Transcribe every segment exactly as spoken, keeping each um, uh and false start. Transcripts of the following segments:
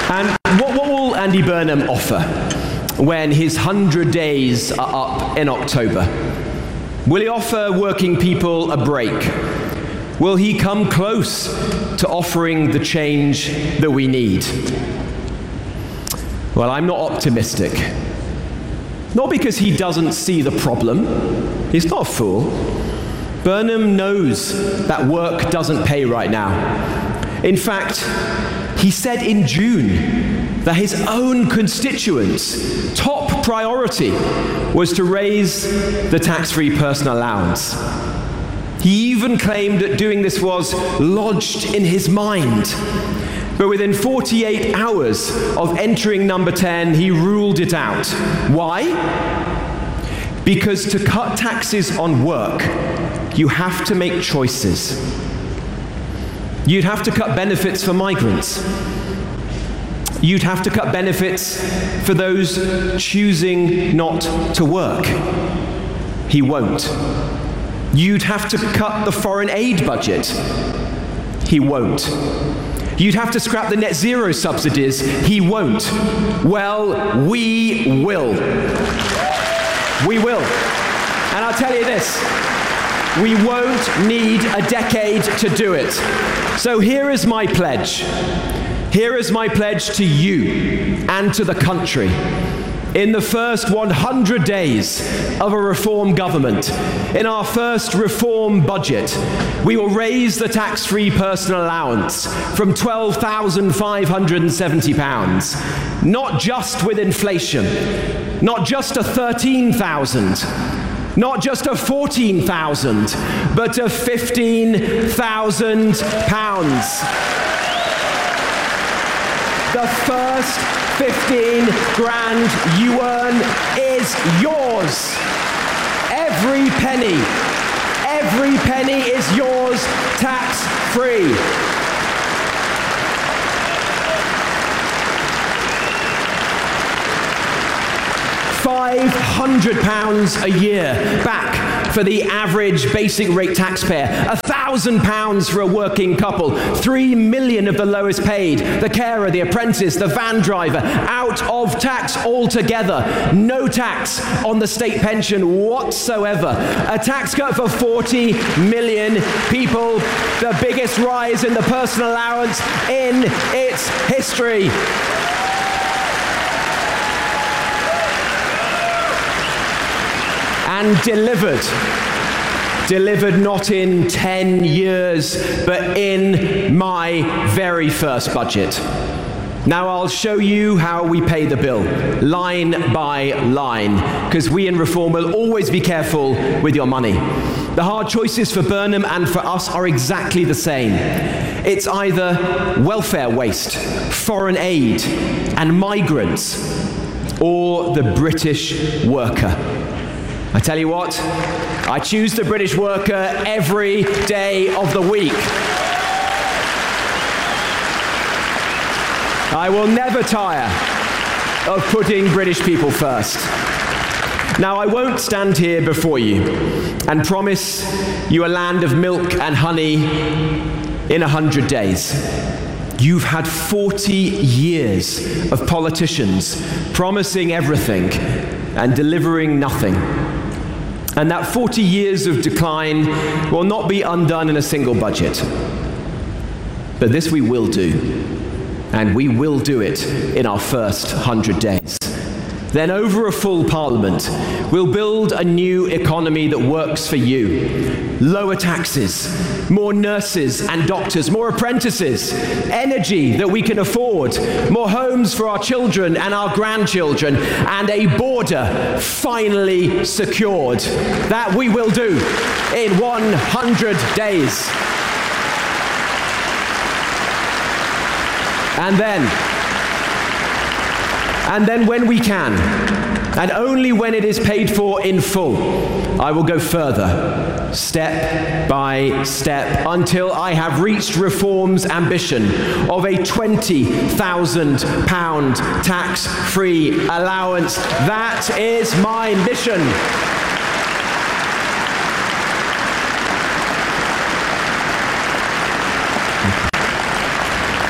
And what, what will Andy Burnham offer when his hundred days are up in October? Will he offer working people a break? Will he come close to offering the change that we need? Well, I'm not optimistic. Not because he doesn't see the problem. He's not a fool. Burnham knows that work doesn't pay right now. In fact, he said in June that his own constituents' top priority was to raise the tax-free personal allowance. He even claimed that doing this was lodged in his mind. But within forty-eight hours of entering number ten, he ruled it out. Why? Because to cut taxes on work, you have to make choices. You'd have to cut benefits for migrants. You'd have to cut benefits for those choosing not to work. He won't. You'd have to cut the foreign aid budget. He won't. You'd have to scrap the net zero subsidies. He won't. Well, we will. We will. And I'll tell you this, we won't need a decade to do it. So here is my pledge. Here is my pledge to you and to the country. In the first one hundred days of a reform government, in our first reform budget, we will raise the tax-free personal allowance from twelve thousand five hundred seventy pounds, not just with inflation, not just to thirteen thousand, not just to fourteen thousand, but to fifteen thousand pounds. The first fifteen grand you earn is yours. Every penny, every penny is yours, tax-free. five hundred pounds a year back for the average basic rate taxpayer, one thousand pounds for a working couple, three million of the lowest paid, the carer, the apprentice, the van driver, out of tax altogether. No tax on the state pension whatsoever. A tax cut for forty million people, the biggest rise in the personal allowance in its history. And delivered, delivered not in ten years, but in my very first budget. Now I'll show you how we pay the bill, line by line, because we in Reform will always be careful with your money. The hard choices for Burnham and for us are exactly the same. It's either welfare waste, foreign aid, and migrants, or the British worker. I tell you what, I choose the British worker every day of the week. I will never tire of putting British people first. Now, I won't stand here before you and promise you a land of milk and honey in a hundred days. You've had forty years of politicians promising everything and delivering nothing. And that forty years of decline will not be undone in a single budget. But this we will do, and we will do it in our first hundred days. Then over a full parliament, we'll build a new economy that works for you. Lower taxes, more nurses and doctors, more apprentices, energy that we can afford, more homes for our children and our grandchildren, and a border finally secured. That we will do in one hundred days. And then, And then when we can, and only when it is paid for in full, I will go further, step by step, until I have reached Reform's ambition of a twenty thousand pound tax-free allowance. That is my mission.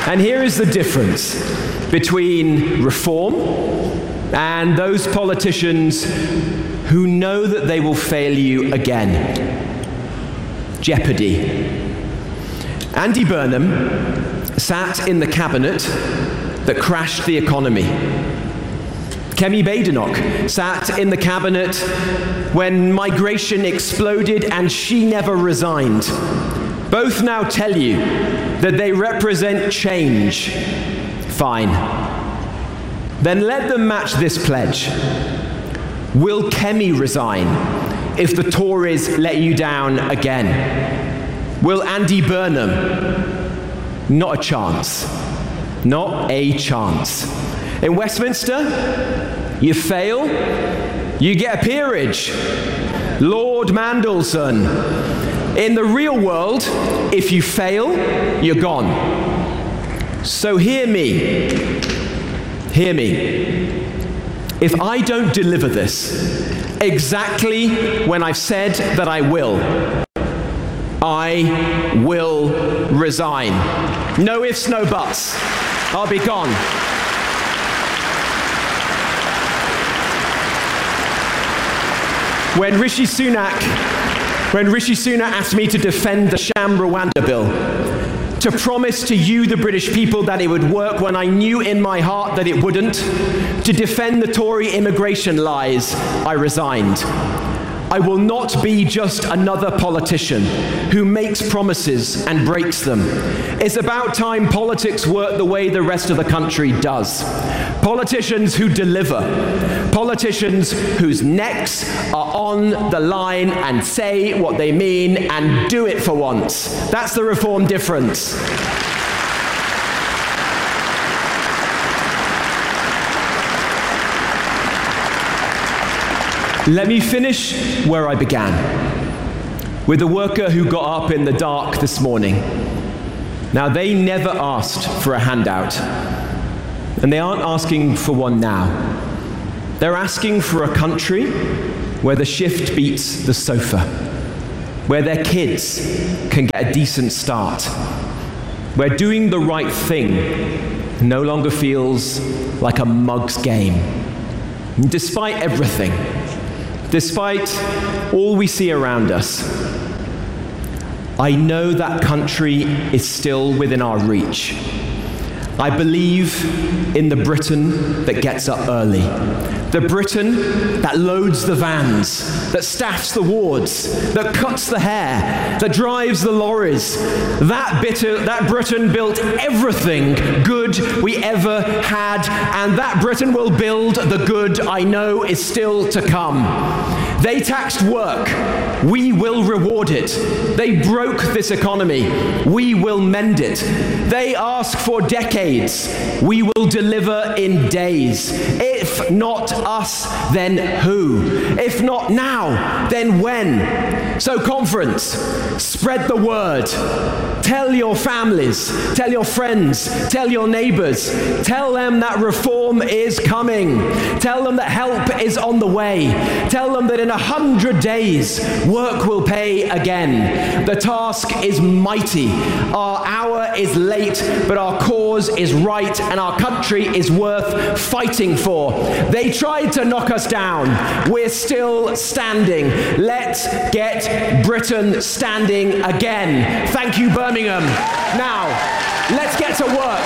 And here is the difference between reform and those politicians who know that they will fail you again. Jeopardy. Andy Burnham sat in the cabinet that crashed the economy. Kemi Badenoch sat in the cabinet when migration exploded and she never resigned. Both now tell you that they represent change. Fine. Then let them match this pledge. Will Kemi resign if the Tories let you down again? Will Andy Burnham? Not a chance. Not a chance. In Westminster, you fail, you get a peerage. Lord Mandelson. In the real world, if you fail, you're gone. So hear me. Hear me. If I don't deliver this exactly when I've said that I will, I will resign. No ifs, no buts. I'll be gone. When Rishi Sunak, when Rishi Sunak asked me to defend the sham Rwanda bill, to promise to you, the British people, that it would work when I knew in my heart that it wouldn't, to defend the Tory immigration lies, I resigned. I will not be just another politician who makes promises and breaks them. It's about time politics work the way the rest of the country does. Politicians who deliver. Politicians whose necks are on the line and say what they mean and do it for once. That's the Reform difference. Let me finish where I began, with a worker who got up in the dark this morning. Now, they never asked for a handout, and they aren't asking for one now. They're asking for a country where the shift beats the sofa, where their kids can get a decent start, where doing the right thing no longer feels like a mug's game. And despite everything, despite all we see around us, I know that country is still within our reach. I believe in the Britain that gets up early, the Britain that loads the vans, that staffs the wards, that cuts the hair, that drives the lorries. That, bitter, that Britain built everything good we ever had, and that Britain will build the good I know is still to come. They taxed work. We will reward it. They broke this economy. We will mend it. They ask for decades. We will deliver in days. If not us, then who? If not now, then when? So conference, spread the word. Tell your families, tell your friends, tell your neighbors. Tell them that reform is coming. Tell them that help is on the way. Tell them that in a hundred days, work will pay again. The task is mighty. Our hour is late, but our cause is right, and our country is worth fighting for. They tried to knock us down. We're still standing. Let's get Britain standing again. Thank you, Birmingham. Now, let's get to work.